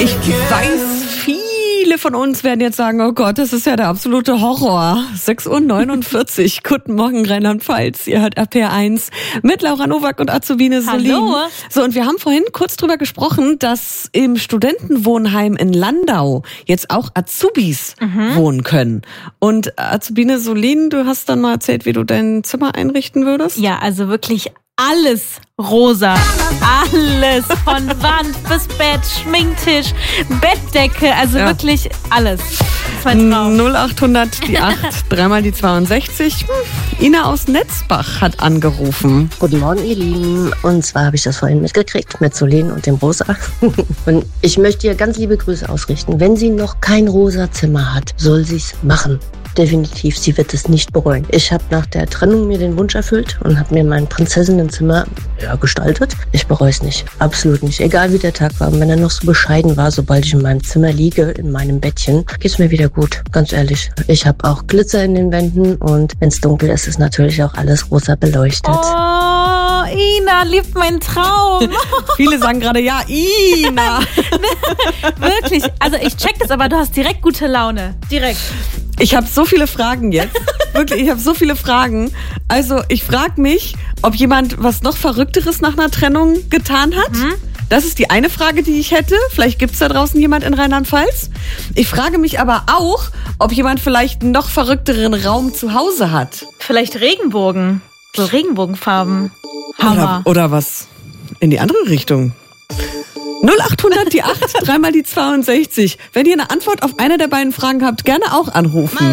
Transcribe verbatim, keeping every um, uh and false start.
Ich weiß, viele von uns werden jetzt sagen, oh Gott, das ist ja der absolute Horror. sechs Uhr neunundvierzig, guten Morgen Rheinland-Pfalz. Ihr hört R P R eins mit Laura Nowak und Azubine Solin. Hallo. So, und wir haben vorhin kurz drüber gesprochen, dass im Studentenwohnheim in Landau jetzt auch Azubis mhm. wohnen können. Und Azubine Solin, du hast dann mal erzählt, wie du dein Zimmer einrichten würdest? Ja, also wirklich alles rosa. Alles. Von Wand bis Bett, Schminktisch, Bettdecke. Also ja. wirklich alles. Das ist mein Traum. null achthundert, die acht, dreimal die zweiundsechzig. Ina aus Netzbach hat angerufen. Guten Morgen, ihr Lieben. Und zwar habe ich das vorhin mitgekriegt mit Solin und dem Rosa. Und ich möchte ihr ganz liebe Grüße ausrichten. Wenn sie noch kein rosa Zimmer hat, soll sie es machen. Definitiv, sie wird es nicht bereuen. Ich habe nach der Trennung mir den Wunsch erfüllt und habe mir mein Prinzessinnenzimmer ja, gestaltet. Ich bereue es nicht, absolut nicht. Egal wie der Tag war, und wenn er noch so bescheiden war, sobald ich in meinem Zimmer liege, in meinem Bettchen, geht es mir wieder gut, ganz ehrlich. Ich habe auch Glitzer in den Wänden und wenn es dunkel ist, ist natürlich auch alles rosa beleuchtet. Oh, Ina liebt meinen Traum. Viele sagen gerade, ja, Ina. Wirklich, also ich check das, aber du hast direkt gute Laune. Direkt. Ich habe so viele Fragen jetzt. Wirklich, ich habe so viele Fragen. Also ich frage mich, ob jemand was noch Verrückteres nach einer Trennung getan hat. Mhm. Das ist die eine Frage, die ich hätte. Vielleicht gibt es da draußen jemand in Rheinland-Pfalz. Ich frage mich aber auch, ob jemand vielleicht einen noch verrückteren Raum zu Hause hat. Vielleicht Regenbogen. So Regenbogenfarben. Hammer. Oder, oder was in die andere Richtung. null achthundert, die acht, dreimal die zweiundsechzig. Wenn ihr eine Antwort auf eine der beiden Fragen habt, gerne auch anrufen.